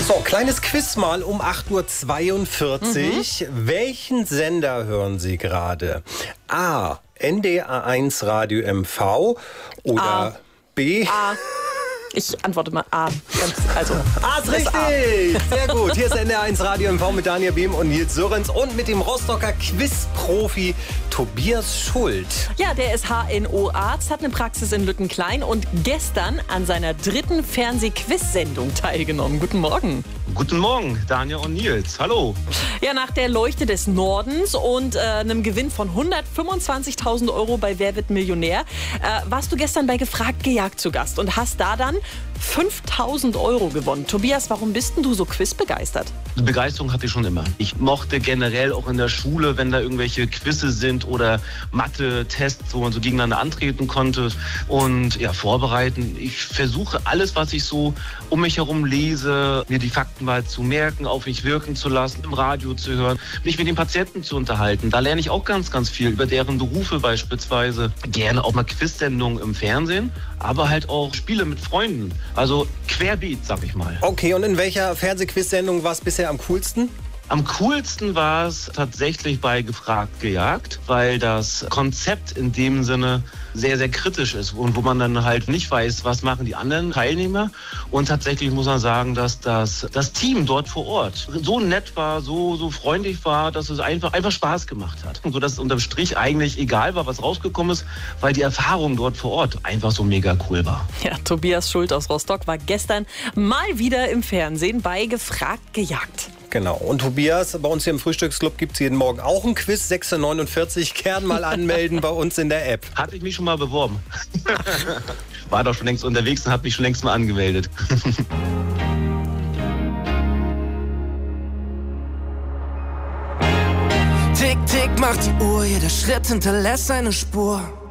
So, kleines Quiz mal um 8.42 Uhr. Welchen Sender hören Sie gerade? A. NDR1 Radio MV oder A. B. A. Ich antworte mal A. A ist richtig! Sehr gut. Hier ist NDR1 Radio MV mit Daniel Behm und Nils Sörenz und mit dem Rostocker Quiz-Profi Tobias Schult. Ja, der ist HNO-Arzt, hat eine Praxis in Lüttenklein und gestern an seiner 3. Fernseh-Quiz-Sendung teilgenommen. Guten Morgen. Guten Morgen, Daniel und Nils. Hallo. Ja, nach der Leuchte des Nordens und einem Gewinn von 125.000 Euro bei Wer wird Millionär, warst du gestern bei Gefragt gejagt zu Gast und hast da dann 5.000 Euro gewonnen. Tobias, warum bist denn du so quizbegeistert? Begeisterung hatte ich schon immer. Ich mochte generell auch in der Schule, wenn da irgendwelche Quizze sind oder Mathe-Tests, wo man so gegeneinander antreten konnte und ja, vorbereiten. Ich versuche alles, was ich so um mich herum lese, mir die Fakten mal zu merken, auf mich wirken zu lassen, im Radio zu hören, mich mit den Patienten zu unterhalten. Da lerne ich auch ganz, ganz viel über deren Berufe beispielsweise. Gerne auch mal Quiz-Sendungen im Fernsehen, aber halt auch Spiele mit Freunden. Also querbeet, sag ich mal. Okay, und in welcher Fernsehquiz-Sendung war es bisher am coolsten? Am coolsten war es tatsächlich bei Gefragt gejagt, weil das Konzept in dem Sinne sehr, sehr kritisch ist und wo man dann halt nicht weiß, was machen die anderen Teilnehmer. Und tatsächlich muss man sagen, dass das Team dort vor Ort so nett war, so freundlich war, dass es einfach Spaß gemacht hat. Und so, dass es unterm Strich eigentlich egal war, was rausgekommen ist, weil die Erfahrung dort vor Ort einfach so mega cool war. Ja, Tobias Schult aus Rostock war gestern mal wieder im Fernsehen bei Gefragt gejagt. Genau. Und Tobias, bei uns hier im Frühstücksclub gibt es jeden Morgen auch ein Quiz, 6.49 Uhr. Gern mal anmelden bei uns in der App. Hatte ich mich schon mal beworben. War doch schon längst unterwegs und habe mich schon längst mal angemeldet. Tick, tick, macht die Uhr, jeder Schritt hinterlässt eine Spur.